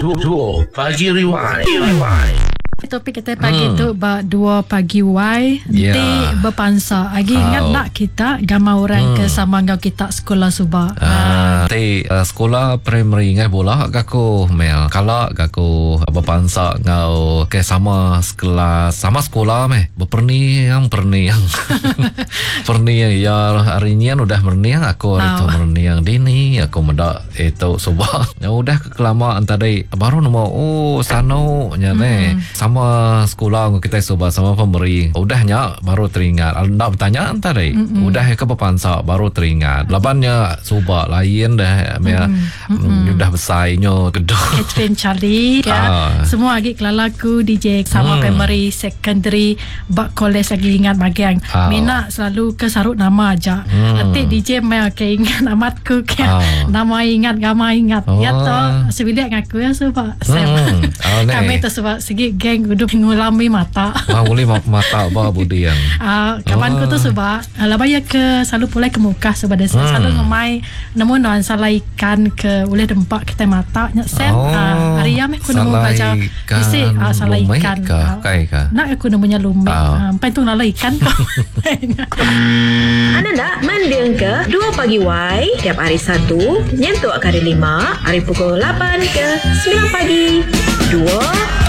Duo Pagi Rewind. Topik kita pagi tu dua pagi Y nanti berpansa. Lagi ingat tak kita gambar orang ke sama ngau kita sekolah subak. Sekolah primary ngai bola gaku Mel. Kalau gaku berpansa ngau ke sama sekolah meh. Berperniang perniang ya hari ni udah merniang aku itu merniang dini aku mendak itu subak. Ya udah kelamaan tadi baru nombor sano nya sama sekolah kita coba sama pemberi udahnya baru teringat nak bertanya tadi udah ke pepansa baru teringat labannya coba lain dah udah besarnya gedung Catherine Charlie semua lagi kelalaku DJ sama primary secondary bak college lagi ingat bagian Mina selalu ke sarut nama aja nanti DJ mel ke ingat namatku ke nama ingat gama ingat ya toh sebilik aku ya sebab kami tu sebab segi geng udah ngulami mata boleh mata apa budi yang kawanku tu sebab labaya ke selalu pulai ke muka sebab dia selalu ngemai namun non salah ikan ke boleh dempak kita mata nyesem hari yang aku nemu baca isi salah ikan nak aku nemunya lumik sampai tu nala ikan anda nak mendiang ke 2 pagi Y tiap hari Sabtu nyentuk hari 5 hari pukul 8 ke 9 pagi 2